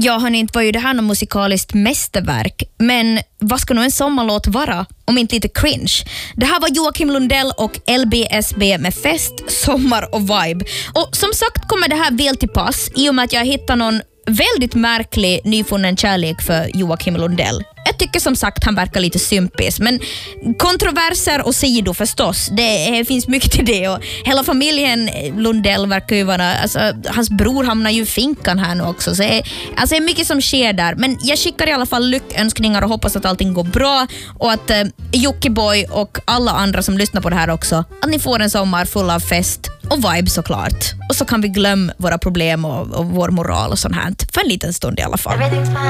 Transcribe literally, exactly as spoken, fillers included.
Ja, hörni, inte var ju det här något musikaliskt mästerverk, men vad ska nog en sommarlåt vara om inte lite cringe? Det här var Joakim Lundell och L B S B med fest, sommar och vibe. Och som sagt kommer det här väl till pass i och med att jag hittar någon väldigt märklig nyfunnen kärlek för Joakim Lundell. Jag tycker som sagt han verkar lite sympis, men kontroverser och sido förstås, det finns mycket till det, och hela familjen Lundell verkar ju vara, alltså, hans bror hamnar ju i finkan här nu också, så det, alltså, det är mycket som sker där, men jag skickar i alla fall lyckönskningar och hoppas att allting går bra och att eh, Jockiboi och alla andra som lyssnar på det här också, att ni får en sommar full av fest och vibe såklart, och så kan vi glömma våra problem och, och vår moral och sånt här för en liten stund i alla fall.